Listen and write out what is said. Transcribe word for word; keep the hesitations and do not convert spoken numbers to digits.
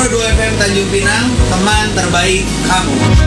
seratus dua F M Tanjung Pinang, teman terbaik kamu.